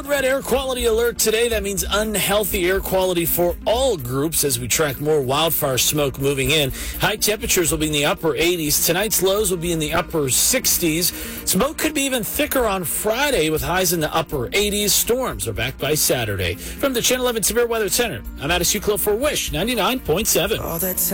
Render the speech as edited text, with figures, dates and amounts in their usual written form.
code red air quality alert today. That means unhealthy air quality for all groups as we track more wildfire smoke moving in. High temperatures will be in the upper 80s. Tonight's lows will be in the upper 60s. Smoke could be even thicker on Friday with highs in the upper 80s. Storms are back by Saturday. From the Channel 11 Severe Weather Center, I'm Addis Euclid for Wish 99.7.